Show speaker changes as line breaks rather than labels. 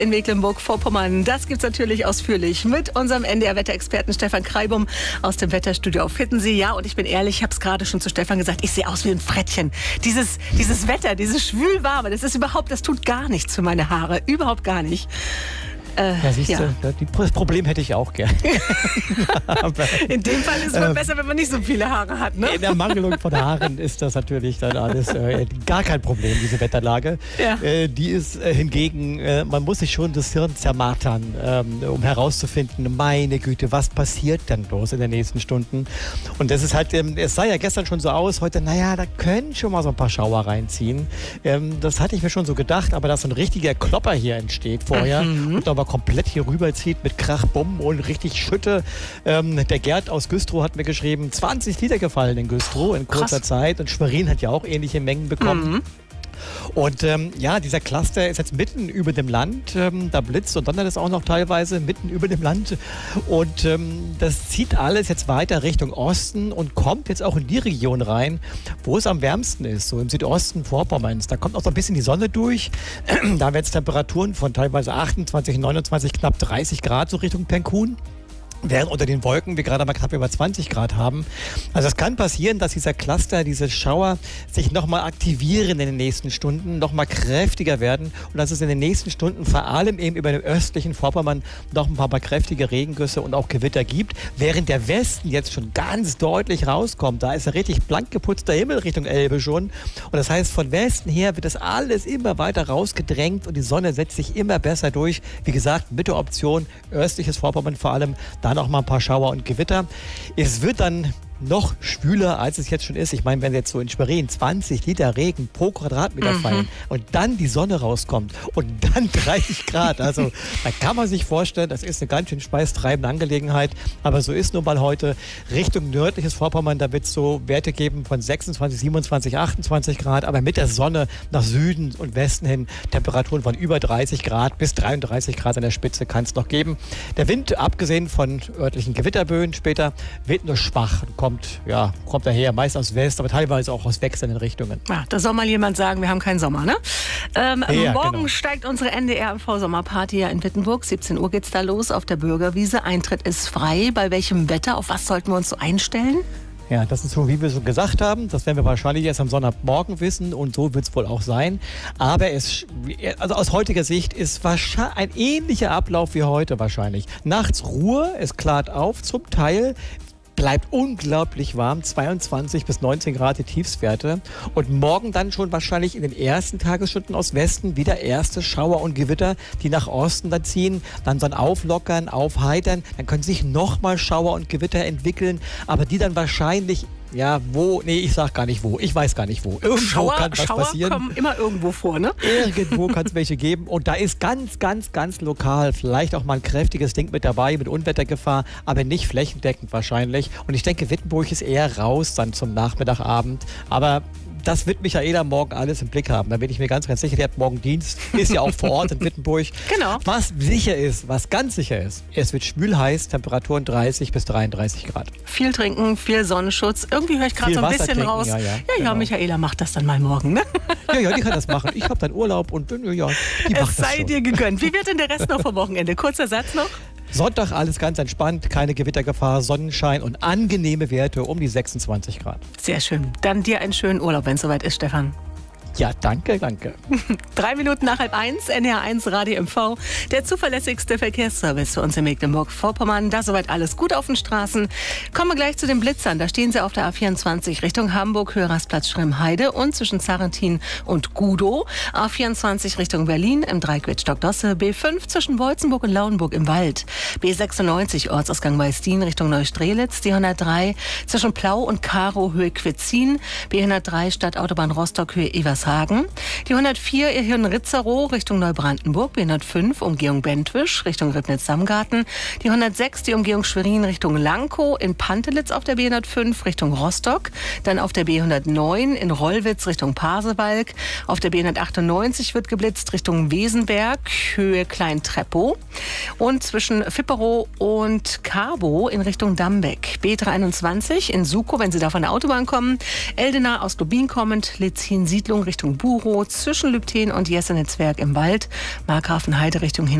in Mecklenburg-Vorpommern. Das gibt's natürlich ausführlich mit unserem NDR-Wetterexperten Stefan Kreibum aus dem Wetterstudio auf Hittensee. Ja, und ich bin ehrlich, ich habe es gerade schon zu Stefan gesagt, ich sehe aus wie ein Frettchen. Dieses Wetter, dieses Schwülwarme, das tut gar nichts für meine Haare. Überhaupt gar nicht.
Ja, siehst du, das Problem hätte ich auch gern.
In dem Fall ist es besser, wenn man nicht so viele Haare hat, ne?
In der Mangelung von Haaren ist das natürlich dann alles gar kein Problem, diese Wetterlage. Ja. Die ist hingegen, man muss sich schon das Hirn zermartern, um herauszufinden, meine Güte, was passiert denn bloß in den nächsten Stunden? Und das ist halt, es sah ja gestern schon so aus, heute, naja, da können schon mal so ein paar Schauer reinziehen. Das hatte ich mir schon so gedacht, aber dass so ein richtiger Klopper hier entsteht vorher und aber komplett hier rüberzieht mit Krach, Bumm und richtig Schütte. Der Gerd aus Güstrow hat mir geschrieben, 20 Liter gefallen in Güstrow in kurzer Zeit. Und Schwerin hat ja auch ähnliche Mengen bekommen. Und dieser Cluster ist jetzt mitten über dem Land. Da blitzt und donnert es auch noch teilweise mitten über dem Land. Und das zieht alles jetzt weiter Richtung Osten und kommt jetzt auch in die Region rein, wo es am wärmsten ist, so im Südosten Vorpommerns. Da kommt auch so ein bisschen die Sonne durch. Da haben wir jetzt Temperaturen von teilweise 28, 29, knapp 30 Grad so Richtung Penkun. Während unter den Wolken wir gerade mal knapp über 20 Grad haben. Also es kann passieren, dass dieser Cluster, diese Schauer sich nochmal aktivieren in den nächsten Stunden, nochmal kräftiger werden und dass es in den nächsten Stunden vor allem eben über den östlichen Vorpommern noch ein paar kräftige Regengüsse und auch Gewitter gibt, während der Westen jetzt schon ganz deutlich rauskommt. Da ist ein richtig blank geputzter Himmel Richtung Elbe schon. Und das heißt, von Westen her wird das alles immer weiter rausgedrängt und die Sonne setzt sich immer besser durch. Wie gesagt, Mitte-Option, östliches Vorpommern vor allem, da noch mal ein paar Schauer und Gewitter. Es wird dann noch schwüler, als es jetzt schon ist. Ich meine, wenn jetzt so in Schwerin 20 Liter Regen pro Quadratmeter fallen und dann die Sonne rauskommt und dann 30 Grad, also da kann man sich vorstellen, das ist eine ganz schön schweißtreibende Angelegenheit, aber so ist nun mal heute Richtung nördliches Vorpommern, da wird es so Werte geben von 26, 27, 28 Grad, aber mit der Sonne nach Süden und Westen hin Temperaturen von über 30 Grad bis 33 Grad an der Spitze kann es noch geben. Der Wind, abgesehen von örtlichen Gewitterböen später, wird nur schwach und kommt daher, meist aus West, aber teilweise auch aus wechselnden Richtungen.
Ja, da soll mal jemand sagen, wir haben keinen Sommer, ne? Morgen steigt unsere NDR-MV-Sommerparty ja in Wittenburg. 17 Uhr geht's da los auf der Bürgerwiese. Eintritt ist frei. Bei welchem Wetter? Auf was sollten wir uns so einstellen?
Ja, das ist so, wie wir so gesagt haben. Das werden wir wahrscheinlich erst am Sonntagmorgen wissen und so wird es wohl auch sein. Aber also aus heutiger Sicht ist wahrscheinlich ein ähnlicher Ablauf wie heute wahrscheinlich. Nachts Ruhe, es klart auf zum Teil. Bleibt unglaublich warm, 22 bis 19 Grad die Tiefstwerte. Und morgen dann schon wahrscheinlich in den ersten Tagesstunden aus Westen wieder erste Schauer und Gewitter, die nach Osten dann ziehen, dann auflockern, aufheitern. Dann können sich nochmal Schauer und Gewitter entwickeln, aber die dann wahrscheinlich ich sag gar nicht wo. Ich weiß gar nicht wo. Irgendwo kann was passieren.
Schauer kommen immer irgendwo vor, ne?
Irgendwo kann es welche geben. Und da ist ganz, ganz, ganz lokal vielleicht auch mal ein kräftiges Ding mit dabei, mit Unwettergefahr, aber nicht flächendeckend wahrscheinlich. Und ich denke, Wittenburg ist eher raus dann zum Nachmittagabend. Aber das wird Michaela morgen alles im Blick haben. Da bin ich mir ganz, ganz sicher. Die hat morgen Dienst, ist ja auch vor Ort in Wittenburg.
Genau.
Was ganz sicher ist, es wird schwül-heiß, Temperaturen 30 bis 33 Grad.
Viel trinken, viel Sonnenschutz. Irgendwie höre ich gerade so ein bisschen trinken, raus. Ja, Michaela macht das dann mal morgen, ne?
Ja, die kann das machen. Ich habe dann Urlaub und die macht das schon.
Es sei dir gegönnt. Wie wird denn der Rest noch vom Wochenende? Kurzer Satz noch.
Sonntag alles ganz entspannt, keine Gewittergefahr, Sonnenschein und angenehme Werte um die 26 Grad.
Sehr schön. Dann dir einen schönen Urlaub, wenn es soweit ist, Stefan.
Ja, danke.
3 Minuten nach 12:30, NDR1 Radio MV, der zuverlässigste Verkehrsservice für uns in Mecklenburg-Vorpommern. Da soweit alles gut auf den Straßen. Kommen wir gleich zu den Blitzern. Da stehen sie auf der A24 Richtung Hamburg, Höhe Rastplatz Schrimm-Heide und zwischen Zarrentin und Gudow. A24 Richtung Berlin im Dreieck Stockdosse. B5 zwischen Beutzenburg und Lauenburg im Wald. B96 Ortsausgang Weistin Richtung Neustrelitz. Die 103 zwischen Plau und Karow Höhe Quitzin. B103 Stadtautobahn Rostock Höhe Evershagen. Die 104 Irhirn-Ritzerow Richtung Neubrandenburg, B105 Umgehung Bentwisch Richtung Ribnitz-Samgarten, die 106 die Umgehung Schwerin Richtung Lankow, in Pantelitz auf der B105 Richtung Rostock, dann auf der B109 in Rollwitz Richtung Pasewalk, auf der B198 wird geblitzt Richtung Wesenberg, Höhe Klein-Treppow und zwischen Fipperow und Carbo in Richtung Dambeck, B321 in Sukow, wenn Sie da von der Autobahn kommen, Eldena aus Lubin kommend, Litzin-Siedlung Richtung Burow, zwischen Lübten und Jesenitzwerk im Wald, Markgrafenheide Richtung